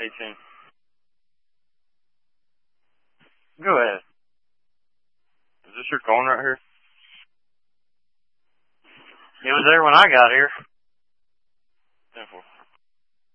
18. Go ahead. Is this your phone right here? It was there when I got here.